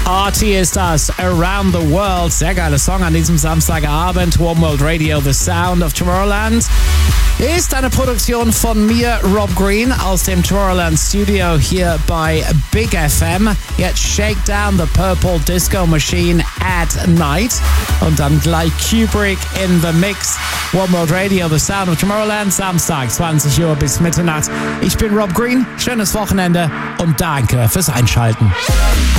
Artie ist das, Around the World. Sehr geiler Song an diesem Samstagabend. One World Radio, The Sound of Tomorrowland. Ist eine Produktion von mir, Rob Green, aus dem Tomorrowland Studio hier bei Big FM. Jetzt Shake Down the Purple Disco Machine at Night. Und dann gleich Kubrick in the Mix. One World Radio, The Sound of Tomorrowland, Samstag, 20 Uhr bis Mitternacht. Ich bin Rob Green, schönes Wochenende und danke fürs Einschalten.